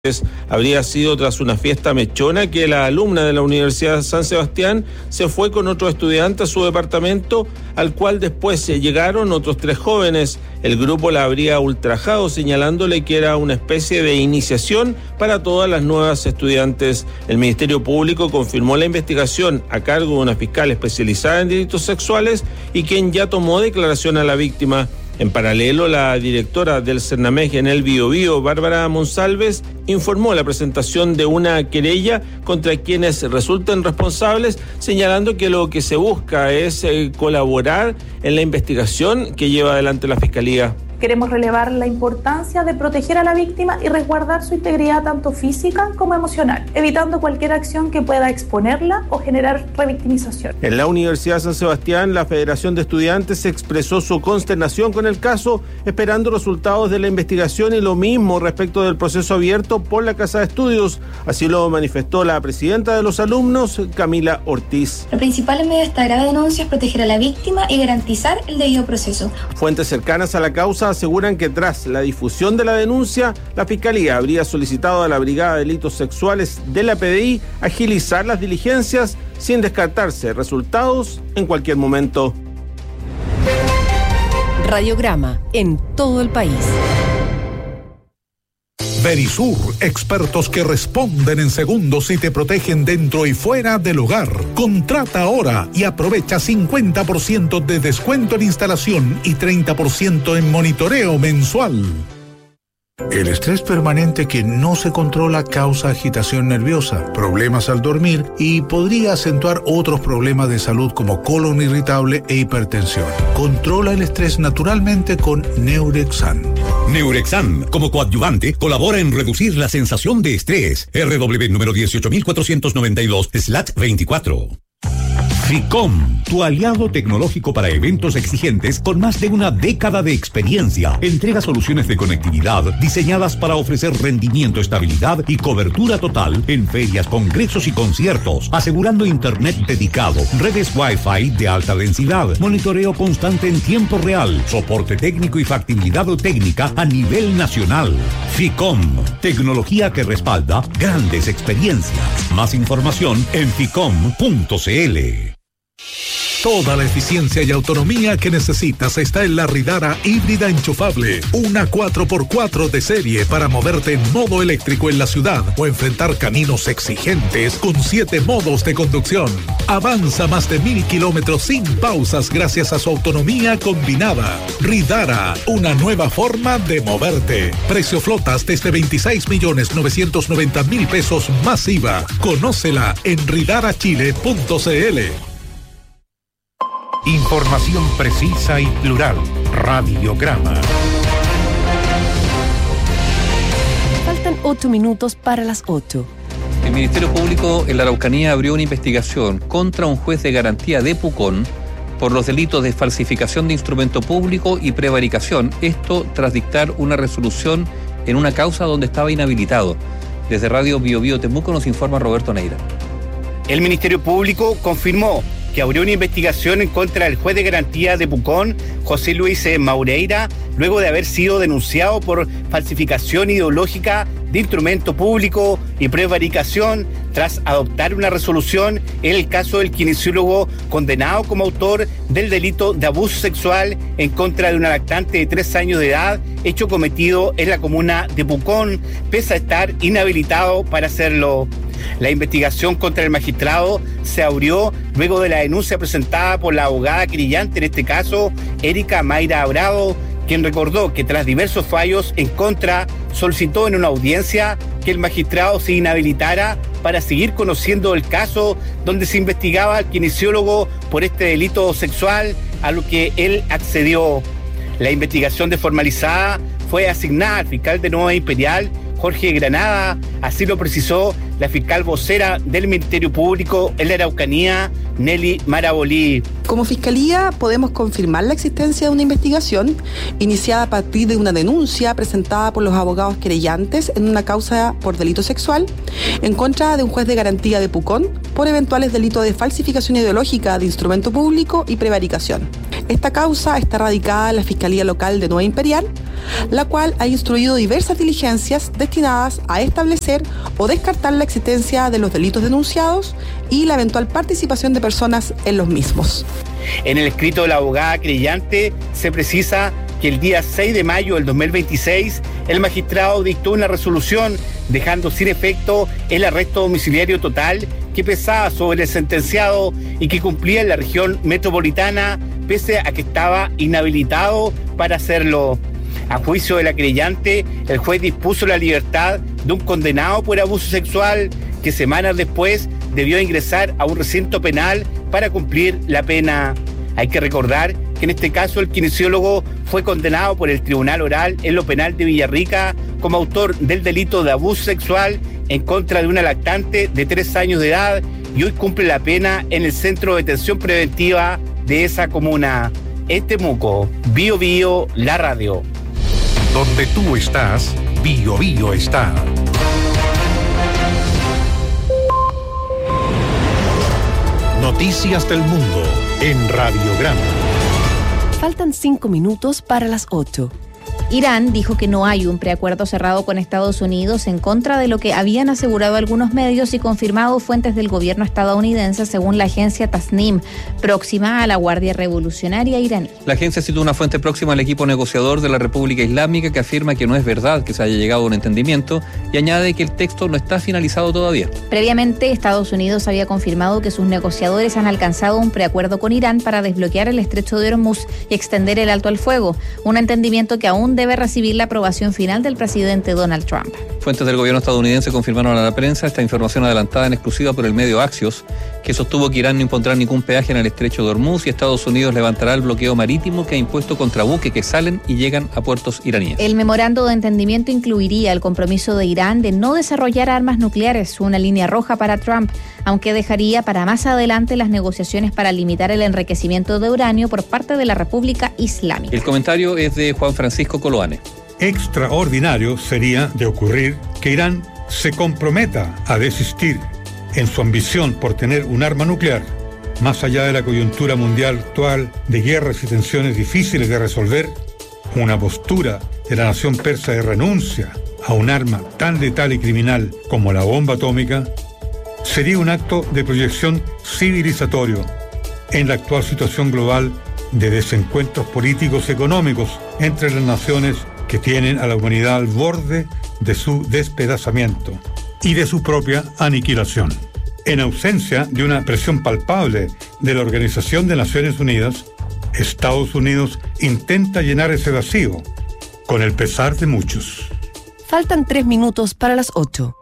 Habría sido tras una fiesta mechona que la alumna de la Universidad de San Sebastián se fue con otro estudiante a su departamento, al cual después llegaron otros 3 jóvenes. El grupo la habría ultrajado, señalándole que era una especie de iniciación para todas las nuevas estudiantes. El Ministerio Público confirmó la investigación a cargo de una fiscal especializada en delitos sexuales y quien ya tomó declaración a la víctima. En paralelo, la directora del CERNAMEG en el Biobío, Bárbara Monsalves, informó la presentación de una querella contra quienes resulten responsables, señalando que lo que se busca es colaborar en la investigación que lleva adelante la Fiscalía. Queremos relevar la importancia de proteger a la víctima y resguardar su integridad tanto física como emocional, evitando cualquier acción que pueda exponerla o generar revictimización. En la Universidad de San Sebastián, la Federación de Estudiantes expresó su consternación con el caso, esperando resultados de la investigación y lo mismo respecto del proceso abierto por la Casa de Estudios. Así lo manifestó la presidenta de los alumnos, Camila Ortiz. Lo principal en medio de esta grave denuncia es proteger a la víctima y garantizar el debido proceso. Fuentes cercanas a la causa aseguran que tras la difusión de la denuncia, la Fiscalía habría solicitado a la Brigada de Delitos Sexuales de la PDI agilizar las diligencias sin descartarse resultados en cualquier momento. Radiograma en todo el país. Verisur, expertos que responden en segundos y te protegen dentro y fuera del hogar. Contrata ahora y aprovecha 50% de descuento en instalación y 30% en monitoreo mensual. El estrés permanente que no se controla causa agitación nerviosa, problemas al dormir y podría acentuar otros problemas de salud como colon irritable e hipertensión. Controla el estrés naturalmente con Neurexan. Neurexan, como coadyuvante, colabora en reducir la sensación de estrés. RW número 18492/24. FICOM, tu aliado tecnológico para eventos exigentes con más de una década de experiencia. Entrega soluciones de conectividad diseñadas para ofrecer rendimiento, estabilidad y cobertura total en ferias, congresos y conciertos, asegurando internet dedicado, redes Wi-Fi de alta densidad, monitoreo constante en tiempo real, soporte técnico y factibilidad técnica a nivel nacional. FICOM, tecnología que respalda grandes experiencias. Más información en ficom.cl. Toda la eficiencia y autonomía que necesitas está en la Ridara híbrida enchufable. Una 4x4 de serie para moverte en modo eléctrico en la ciudad o enfrentar caminos exigentes con 7 modos de conducción. Avanza más de 1000 kilómetros sin pausas gracias a su autonomía combinada. Ridara, una nueva forma de moverte. Precio flotas desde 26.990.000 pesos más IVA. Conócela en ridarachile.cl. Información precisa y plural. Radiograma. Faltan 8 minutos para las 8. El Ministerio Público en la Araucanía abrió una investigación contra un juez de garantía de Pucón por los delitos de falsificación de instrumento público y prevaricación. Esto tras dictar una resolución en una causa donde estaba inhabilitado. Desde Radio Biobío Temuco nos informa Roberto Neira. El Ministerio Público confirmó que abrió una investigación en contra del juez de garantía de Pucón, José Luis Maureira, luego de haber sido denunciado por falsificación ideológica de instrumento público y prevaricación tras adoptar una resolución en el caso del kinesiólogo condenado como autor del delito de abuso sexual en contra de una lactante de 3 años de edad, hecho cometido en la comuna de Pucón, pese a estar inhabilitado para hacerlo. La investigación contra el magistrado se abrió luego de la denuncia presentada por la abogada querellante, en este caso, Erika Mayra Bravo, quien recordó que tras diversos fallos en contra, solicitó en una audiencia que el magistrado se inhabilitara para seguir conociendo el caso donde se investigaba al kinesiólogo por este delito sexual, a lo que él accedió. La investigación desformalizada fue asignada al fiscal de Nueva Imperial, Jorge Granada, así lo precisó la fiscal vocera del Ministerio Público en la Araucanía, Nelly Marabolí. Como Fiscalía podemos confirmar la existencia de una investigación iniciada a partir de una denuncia presentada por los abogados querellantes en una causa por delito sexual en contra de un juez de garantía de Pucón por eventuales delitos de falsificación ideológica de instrumento público y prevaricación. Esta causa está radicada en la Fiscalía Local de Nueva Imperial, la cual ha instruido diversas diligencias destinadas a establecer o descartar la existencia de los delitos denunciados y la eventual participación de personas en los mismos. En el escrito de la abogada querellante se precisa que el día 6 de mayo del 2026 el magistrado dictó una resolución dejando sin efecto el arresto domiciliario total que pesaba sobre el sentenciado y que cumplía en la región metropolitana pese a que estaba inhabilitado para hacerlo. A juicio de la querellante, el juez dispuso la libertad de un condenado por abuso sexual que semanas después debió ingresar a un recinto penal para cumplir la pena. Hay que recordar que en este caso el kinesiólogo fue condenado por el Tribunal Oral en lo Penal de Villarrica como autor del delito de abuso sexual en contra de una lactante de 3 años de edad y hoy cumple la pena en el Centro de Detención Preventiva de esa comuna. En Temuco, Bio Bio, la radio. Donde tú estás, Bio Bio está. Noticias del mundo en Radiograma. Faltan 5 minutos para las 8. Irán dijo que no hay un preacuerdo cerrado con Estados Unidos en contra de lo que habían asegurado algunos medios y confirmado fuentes del gobierno estadounidense, según la agencia Tasnim, próxima a la Guardia Revolucionaria iraní. La agencia citó una fuente próxima al equipo negociador de la República Islámica que afirma que no es verdad que se haya llegado a un entendimiento y añade que el texto no está finalizado todavía. Previamente, Estados Unidos había confirmado que sus negociadores han alcanzado un preacuerdo con Irán para desbloquear el estrecho de Hormuz y extender el alto al fuego, un entendimiento que aún debe recibir la aprobación final del presidente Donald Trump. Fuentes del gobierno estadounidense confirmaron a la prensa esta información adelantada en exclusiva por el medio Axios, que sostuvo que Irán no impondrá ningún peaje en el estrecho de Hormuz y Estados Unidos levantará el bloqueo marítimo que ha impuesto contra buques que salen y llegan a puertos iraníes. El memorando de entendimiento incluiría el compromiso de Irán de no desarrollar armas nucleares, una línea roja para Trump, aunque dejaría para más adelante las negociaciones para limitar el enriquecimiento de uranio por parte de la República Islámica. El comentario es de Juan Francisco Coloane. Extraordinario sería de ocurrir que Irán se comprometa a desistir en su ambición por tener un arma nuclear, más allá de la coyuntura mundial actual de guerras y tensiones difíciles de resolver. Una postura de la nación persa de renuncia a un arma tan letal y criminal como la bomba atómica sería un acto de proyección civilizatorio en la actual situación global de desencuentros políticos y económicos entre las naciones que tienen a la humanidad al borde de su despedazamiento y de su propia aniquilación. En ausencia de una presión palpable de la Organización de Naciones Unidas, Estados Unidos intenta llenar ese vacío con el pesar de muchos. Faltan 3 minutos para las 8.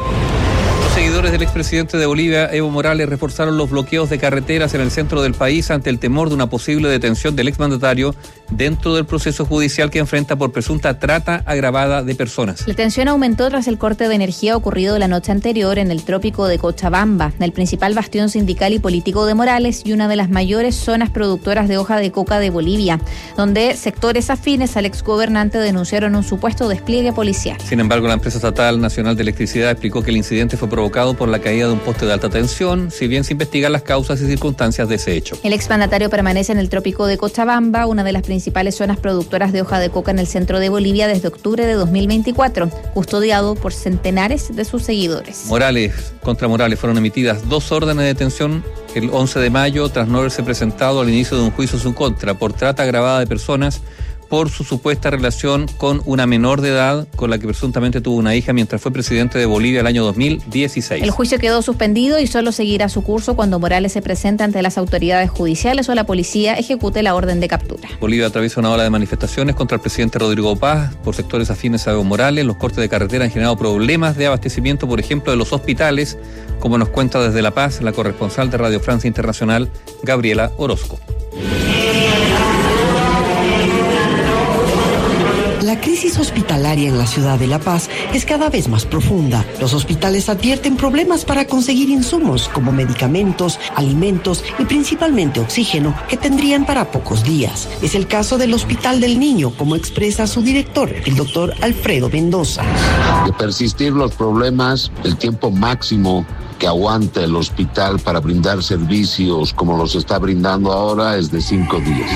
Seguidores del expresidente de Bolivia, Evo Morales, reforzaron los bloqueos de carreteras en el centro del país ante el temor de una posible detención del exmandatario dentro del proceso judicial que enfrenta por presunta trata agravada de personas. La tensión aumentó tras el corte de energía ocurrido la noche anterior en el trópico de Cochabamba, el principal bastión sindical y político de Morales y una de las mayores zonas productoras de hoja de coca de Bolivia, donde sectores afines al exgobernante denunciaron un supuesto despliegue policial. Sin embargo, la empresa estatal nacional de electricidad explicó que el incidente fue provocado por la caída de un poste de alta tensión, si bien se investigan las causas y circunstancias de ese hecho. El exmandatario permanece en el trópico de Cochabamba, una de las principales zonas productoras de hoja de coca en el centro de Bolivia desde octubre de 2024, custodiado por centenares de sus seguidores. Contra Morales fueron emitidas 2 órdenes de detención el 11 de mayo tras no haberse presentado al inicio de un juicio en su contra por trata agravada de personas por su supuesta relación con una menor de edad con la que presuntamente tuvo una hija mientras fue presidente de Bolivia el año 2016. El juicio quedó suspendido y solo seguirá su curso cuando Morales se presente ante las autoridades judiciales o la policía ejecute la orden de captura. Bolivia atraviesa una ola de manifestaciones contra el presidente Rodrigo Paz por sectores afines a Evo Morales. Los cortes de carretera han generado problemas de abastecimiento, por ejemplo, de los hospitales, como nos cuenta desde La Paz la corresponsal de Radio Francia Internacional, Gabriela Orozco. La crisis hospitalaria en la ciudad de La Paz es cada vez más profunda. Los hospitales advierten problemas para conseguir insumos como medicamentos, alimentos y principalmente oxígeno que tendrían para pocos días. Es el caso del Hospital del Niño, como expresa su director, el doctor Alfredo Mendoza. De persistir los problemas, el tiempo máximo que aguanta el hospital para brindar servicios como los está brindando ahora es de 5 días.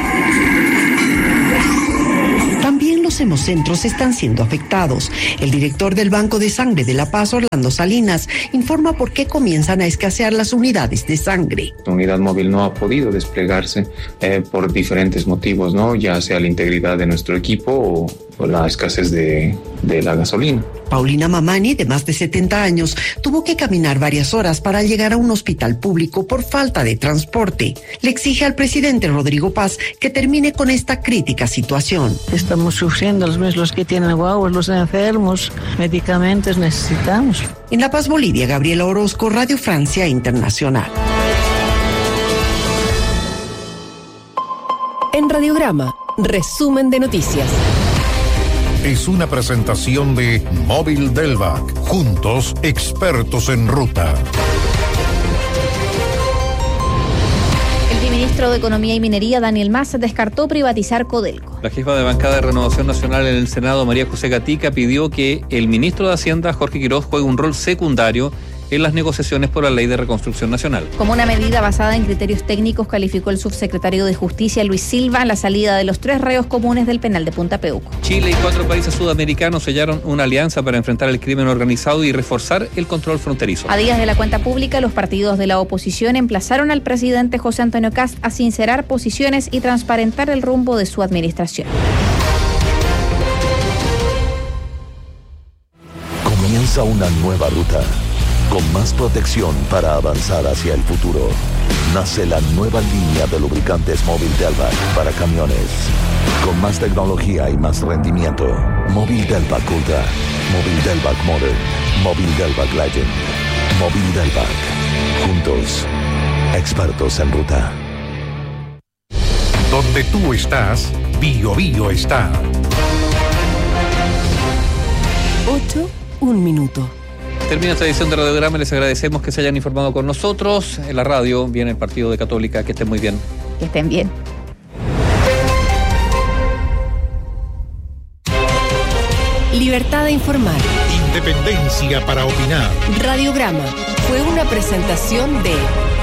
También los hemocentros están siendo afectados. El director del Banco de Sangre de La Paz, Orlando Salinas, informa por qué comienzan a escasear las unidades de sangre. La unidad móvil no ha podido desplegarse por diferentes motivos, ¿no? Ya sea la integridad de nuestro equipo o la escasez de la gasolina. Paulina Mamani, de más de 70 años, tuvo que caminar varias horas para llegar a un hospital público por falta de transporte. Le exige al presidente Rodrigo Paz que termine con esta crítica situación. Estamos sufriendo los que tienen guaguas, los enfermos, medicamentos necesitamos. En La Paz, Bolivia, Gabriela Orozco, Radio Francia Internacional. En Radiograma, resumen de noticias. Es una presentación de Móvil Delvac. Juntos, expertos en ruta. El ministro de Economía y Minería, Daniel Mas, descartó privatizar Codelco. La jefa de bancada de Renovación Nacional en el Senado, María José Gatica, pidió que el ministro de Hacienda, Jorge Quiroz, juegue un rol secundario en las negociaciones por la Ley de Reconstrucción Nacional. Como una medida basada en criterios técnicos, calificó el subsecretario de Justicia, Luis Silva, la salida de los 3 reos comunes del penal de Punta Peuco. Chile y 4 países sudamericanos sellaron una alianza para enfrentar el crimen organizado y reforzar el control fronterizo. A días de la cuenta pública, los partidos de la oposición emplazaron al presidente José Antonio Kast a sincerar posiciones y transparentar el rumbo de su administración. Comienza una nueva ruta. Con más protección para avanzar hacia el futuro. Nace la nueva línea de lubricantes Móvil Delvac para camiones. Con más tecnología y más rendimiento. Móvil Delvac Ultra. Móvil Delvac Modern. Móvil Delvac Legend. Móvil Delvac. Juntos. Expertos en ruta. Donde tú estás, BioBio está. 8:01. Termina esta edición de Radiograma. Les agradecemos que se hayan informado con nosotros. En la radio viene el partido de Católica. Que estén muy bien. Que estén bien. Libertad de informar. Independencia para opinar. Radiograma fue una presentación de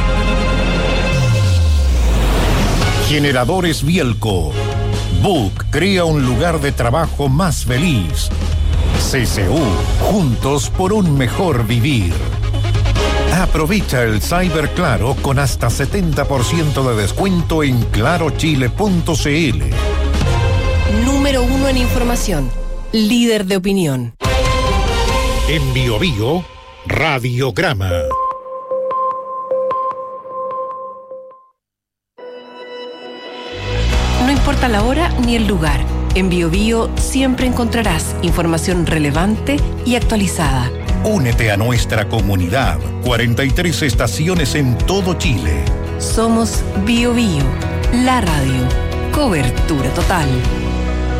Generadores Bielco. Book crea un lugar de trabajo más feliz. CCU, juntos por un mejor vivir. Aprovecha el Cyber Claro con hasta 70% de descuento en clarochile.cl. Número 1 en información, líder de opinión. En BioBio, Radiograma. No importa la hora ni el lugar. En BioBio siempre encontrarás información relevante y actualizada. Únete a nuestra comunidad. 43 estaciones en todo Chile. Somos BioBio, la radio. Cobertura total.